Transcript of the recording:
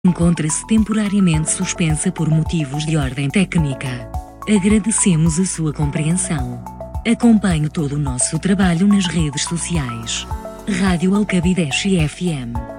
encontra-se temporariamente suspensa por motivos de ordem técnica. Agradecemos a sua compreensão. Acompanhe todo o nosso trabalho nas redes sociais. Rádio Alcabideche FM.